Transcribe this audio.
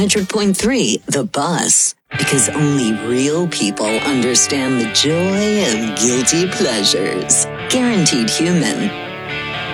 100.3 The Bus. Because only real people understand the joy of guilty pleasures. Guaranteed Human.